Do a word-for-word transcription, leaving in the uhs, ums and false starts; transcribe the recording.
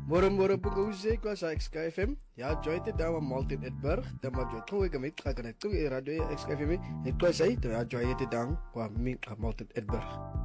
Moro moro pungause kwa sa X K F M. Ya joite dawa Maltin Edberg, dama joite we gamit ka kana tu radio X K F M. Ikwa sai to ya joite dang kwa mi Maltin Edberg.